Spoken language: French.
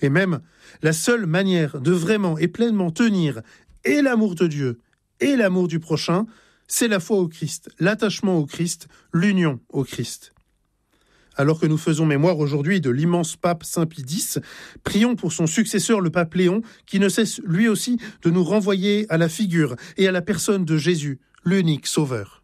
Et même, la seule manière de vraiment et pleinement tenir et l'amour de Dieu et l'amour du prochain, c'est la foi au Christ, l'attachement au Christ, l'union au Christ. Alors que nous faisons mémoire aujourd'hui de l'immense pape Saint Pie X, prions pour son successeur le pape Léon, qui ne cesse lui aussi de nous renvoyer à la figure et à la personne de Jésus, l'unique sauveur.